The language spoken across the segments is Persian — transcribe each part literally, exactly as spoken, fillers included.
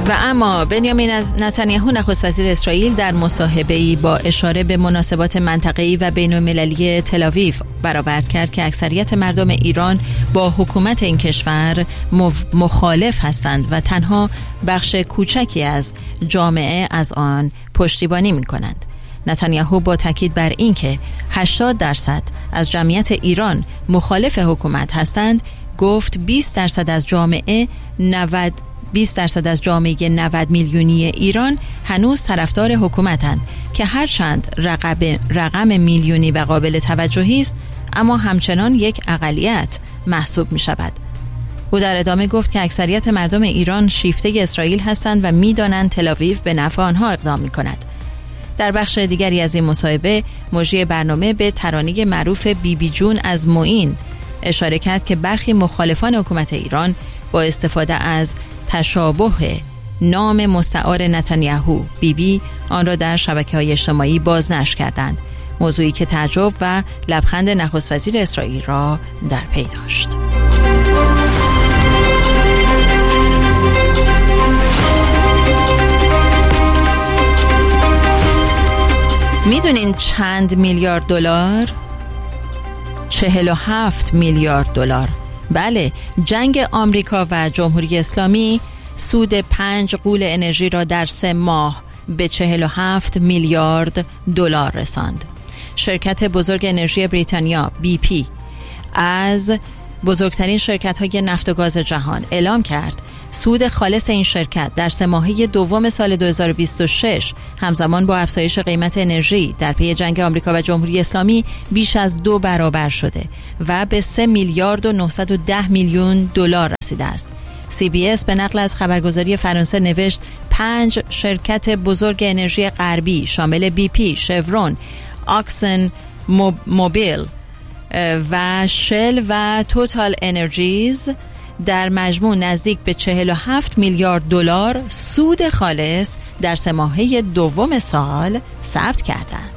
و اما بنیامین نتانیاهو نخست وزیر اسرائیل در مصاحبه‌ای با اشاره به مناسبات منطقه‌ای و بین‌المللی تل‌آویو برآورد کرد که اکثریت مردم ایران با حکومت این کشور مخالف هستند و تنها بخش کوچکی از جامعه از آن پشتیبانی می‌کنند. نتانیاهو با تاکید بر اینکه هشتاد درصد از جمعیت ایران مخالف حکومت هستند گفت بیست درصد از جامعه نود بیست درصد از جامعه نود میلیونی ایران هنوز طرفدار حکومتند که هرچند رقم رقم میلیونی و قابل توجهی است اما همچنان یک اقلیت محسوب می شود. او در ادامه گفت که اکثریت مردم ایران شیفته اسرائیل هستند و می دانند تل‌آویو به نفع آنها اقدام می کند. در بخش دیگری از این مصاحبه مجری برنامه به ترانه معروف بی بی جون از معین اشاره کرد که برخی مخالفان حکومت ایران با استفاده از تشابه نام مستعار نتانیاهو بی بی آن را در شبکه‌های اجتماعی بازنشر کردند، موضوعی که تعجب و لبخند نخست وزیر اسرائیل را در پی داشت. میدونین چند میلیارد دلار؟ چهل و هفت میلیارد دلار. بله، جنگ آمریکا و جمهوری اسلامی سود پنج غول انرژی را در سه ماه به چهل و هفت میلیارد دلار رساند. شرکت بزرگ انرژی بریتانیا بی پی از بزرگترین شرکت‌های نفت و گاز جهان اعلام کرد سود خالص این شرکت در سه ماهه دوم سال دو هزار و بیست و شش همزمان با افزایش قیمت انرژی در پی جنگ آمریکا و جمهوری اسلامی بیش از دو برابر شده و به سه میلیارد و نهصد و ده میلیون دلار رسیده است. سی بی اس به نقل از خبرگزاری فرانسه نوشت پنج شرکت بزرگ انرژی غربی شامل بی پی، شورون، آکسن موبیل و شل و توتال انرژیز در مجموع نزدیک به چهل و هفت میلیارد دلار سود خالص در سه ماهه دوم سال ثبت کردند.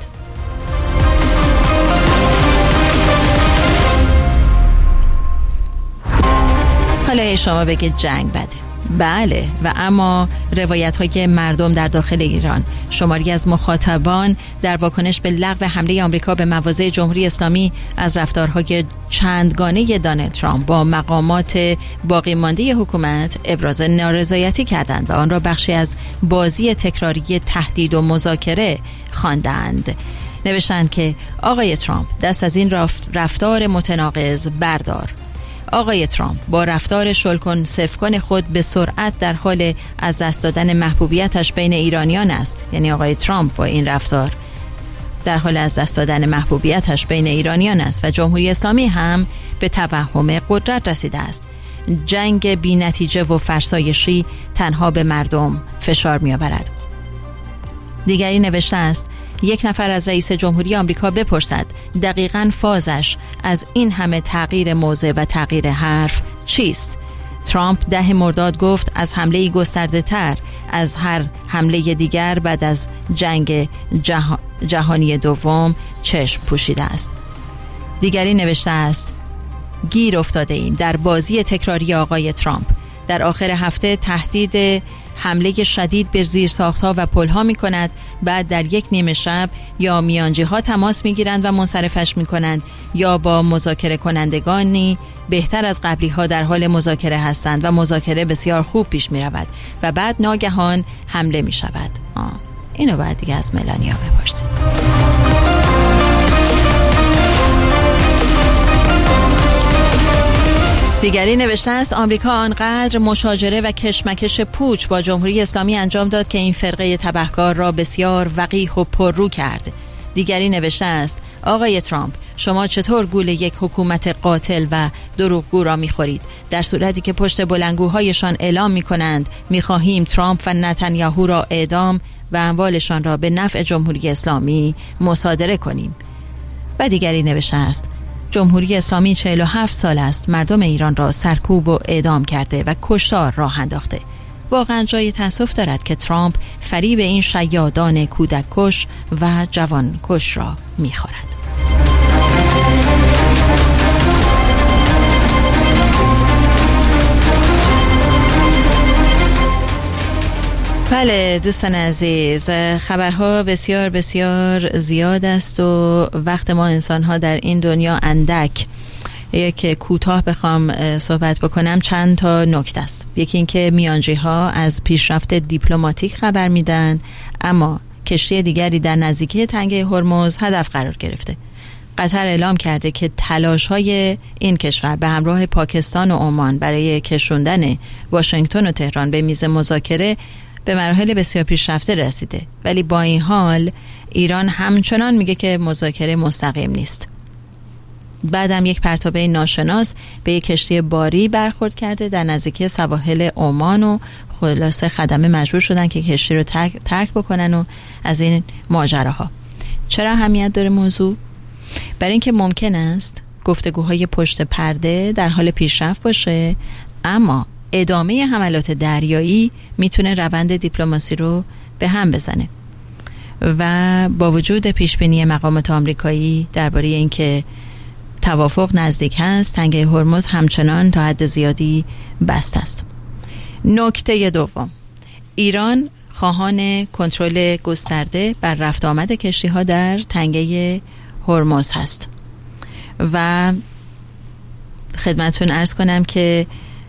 حالا شما بگید جنگ بده. بله، و اما روایت های مردم در داخل ایران. شماری از مخاطبان در واکنش به لغو حمله آمریکا به مواضع جمهوری اسلامی از رفتارهای چندگانه دونالد ترامپ با مقامات باقی مانده حکومت ابراز نارضایتی کردند و آن را بخشی از بازی تکراری تهدید و مذاکره خواندند. نوشتند که آقای ترامپ دست از این رفتار متناقض بردار. آقای ترامپ با رفتار شلکن سفکن خود به سرعت در حال از دست دادن محبوبیتش بین ایرانیان است. یعنی آقای ترامپ با این رفتار در حال از دست دادن محبوبیتش بین ایرانیان است و جمهوری اسلامی هم به توهم قدرت رسیده است. جنگ بی نتیجه و فرسایشی تنها به مردم فشار می آورد. دیگری نوشته است یک نفر از رئیس جمهوری آمریکا بپرسد دقیقاً فازش از این همه تغییر موضع و تغییر حرف چیست؟ ترامپ ده مرداد گفت از حمله گسترده تر از هر حمله دیگر بعد از جنگ جه... جهانی دوم چشم پوشیده است. دیگری نوشته است گیر افتاده ایم در بازی تکراری آقای ترامپ. در آخر هفته تهدید حمله شدید به زیرساخت‌ها و پل‌ها می‌کند، بعد در یک نیمه شب یا میانجی‌ها تماس می‌گیرند و منصرفش می‌کنند یا با مذاکره کنندگانی بهتر از قبلی‌ها در حال مذاکره هستند و مذاکره بسیار خوب پیش می‌رود و بعد ناگهان حمله می‌شود. آه اینو باید دیگه از ملانیا بپرسید. دیگری نوشته است آمریکا آنقدر مشاجره و کشمکش پوچ با جمهوری اسلامی انجام داد که این فرقه تبهکار را بسیار وقیح و پررو کرد. دیگری نوشته است آقای ترامپ شما چطور گول یک حکومت قاتل و دروغگو را می‌خورید در صورتی که پشت بلندگوهایشان اعلام می‌کنند می‌خواهیم ترامپ و نتانیاهو را اعدام و اموالشان را به نفع جمهوری اسلامی مصادره کنیم. و دیگری نوشته است جمهوری اسلامی چهل و هفت سال است مردم ایران را سرکوب و اعدام کرده و کشتار راه انداخته. واقعا جای تأسف دارد که ترامپ فریب این شیادان کودک کش و جوان کش را می‌خورد. بله دوستان عزیز، خبرها بسیار بسیار زیاد است و وقت ما انسان ها در این دنیا اندک. یک کوتاه بخوام صحبت بکنم چند تا نکته است. یکی این که میانجی ها از پیشرفت دیپلماتیک خبر میدن، اما کشتی دیگری در نزدیکی تنگه هرمز هدف قرار گرفته. قطر اعلام کرده که تلاش های این کشور به همراه پاکستان و عمان برای کشوندن واشنگتن و تهران به میز مذاکره به مراحل بسیار پیشرفته رسیده، ولی با این حال ایران همچنان میگه که مذاکره مستقیم نیست. بعدم یک پرتابه ناشناس به یک کشتی باری برخورد کرده در نزدیکی سواحل عمان و خلاصه خدمه مجبور شدن که کشتی رو ترک, ترک بکنن و از این ماجراها. چرا اهمیت داره موضوع؟ برای اینکه ممکن است گفتگوهای پشت پرده در حال پیشرفت باشه، اما ادامه حملات دریایی میتونه روند دیپلماسی رو به هم بزنه و با وجود پیشبینی مقامات آمریکایی درباره اینکه توافق نزدیک هست، تنگه هرمز همچنان تا حد زیادی بسته است. نکته دوم، ایران خواهان کنترل گسترده بر رفت آمد کشتی ها در تنگه هرمز هست و خدمتتون عرض کنم که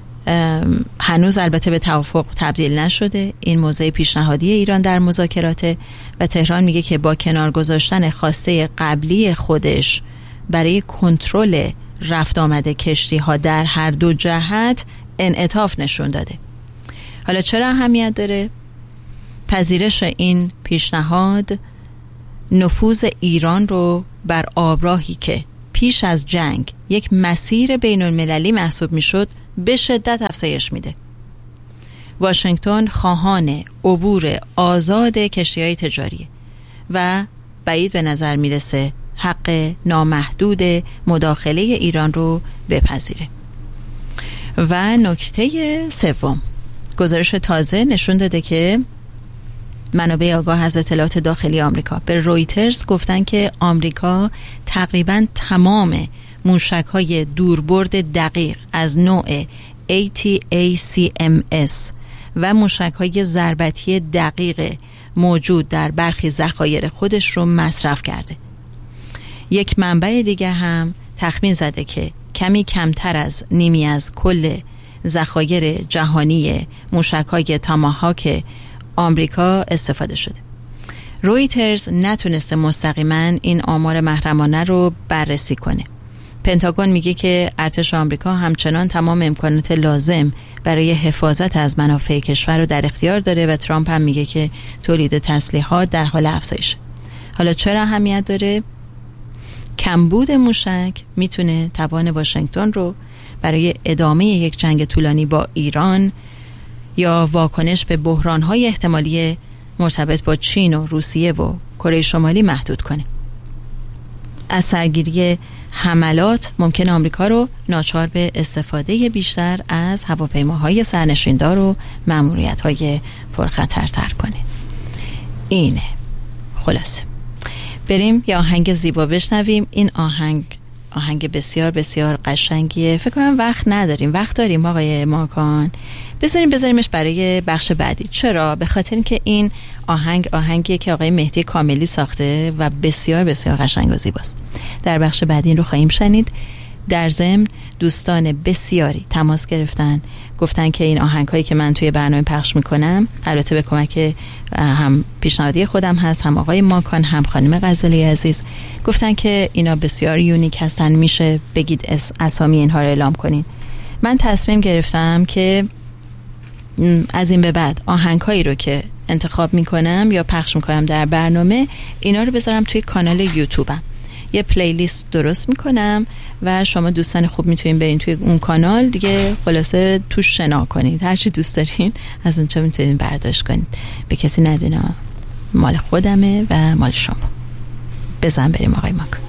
هنوز البته به توافق تبدیل نشده. این موضع پیشنهادی ایران در مذاکرات و تهران میگه که با کنار گذاشتن خواسته قبلی خودش برای کنترل رفت آمد کشتی ها در هر دو جهت انعطاف نشون داده. حالا چرا اهمیت داره؟ پذیرش این پیشنهاد نفوذ ایران رو بر آبراهی که پیش از جنگ یک مسیر بین المللی محسوب میشد به شدت افزایش میده. واشنگتن خواهان عبور آزاد کشتی‌های تجاری و بعید به نظر میرسه حق نامحدود مداخله ایران رو بپذیره. و نکته سوم، گزارش تازه نشون داده که منابع آگاه از اطلاعات داخلی آمریکا به رویترز گفتن که آمریکا تقریباً تمام موشک‌های دوربرد دقیق از نوع ای تی ای سی ام اس و موشک‌های ضربتی دقیق موجود در برخی ذخایر خودش رو مصرف کرده. یک منبع دیگه هم تخمین زده که کمی کمتر از نیمی از کل ذخایر جهانی موشک‌های تاماهاک آمریکا استفاده شده. رویترز نتونسته مستقیما این آمار محرمانه رو بررسی کنه. پنتاگون میگه که ارتش آمریکا همچنان تمام امکانات لازم برای حفاظت از منافع کشور رو در اختیار داره و ترامپ هم میگه که تولید تسلیحات در حال افزایشه. حالا چرا اهمیت داره؟ کمبود موشک میتونه توان واشنگتن رو برای ادامه یک جنگ طولانی با ایران یا واکنش به بحران‌های احتمالی مرتبط با چین و روسیه و کره شمالی محدود کنه. از سرگیری حملات ممکن آمریکا رو ناچار به استفاده بیشتر از هواپیماهای سرنشیندار و ماموریت‌های پرخطرتر کنه. اینه خلاصه. بریم یه آهنگ زیبا بشنویم. این آهنگ آهنگ بسیار بسیار قشنگیه. فکر کنم وقت نداریم. وقت داریم آقای ماکان؟ بذاریم بذاریمش برای بخش بعدی. چرا؟ به خاطر اینکه این آهنگ آهنگیه که آقای مهدی کاملی ساخته و بسیار بسیار قشنگ و زیباست. در بخش بعدی این رو خواهیم شنید. در ضمن دوستان بسیاری تماس گرفتن، گفتن که این آهنگ‌هایی که من توی برنامه پخش میکنم البته به کمک هم پیشنهادی خودم هست، هم آقای ماکان، هم خانم غزالی عزیز، گفتن که اینا بسیار یونیک هستن، میشه بگید اسامی اینها رو اعلام کنین. من تصمیم گرفتم که از این به بعد آهنگ‌هایی رو که انتخاب میکنم یا پخش میکنم در برنامه، اینا رو بذارم توی کانال یوتیوبم. یه پلیلیست درست میکنم و شما دوستان خوب میتونین برین توی اون کانال دیگه، خلاصه توش شنا کنید، هرچی دوست دارین از اونجا میتونین برداشت کنید، به کسی ندین، مال خودمه و مال شما. بزن بریم آقای ماکان.